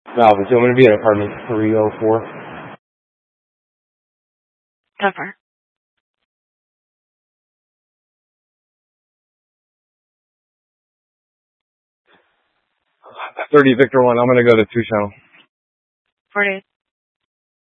Alpha 2, I'm going to be at apartment 304. Cover. 30 Victor 1, I'm going to go to 2 channel. 48.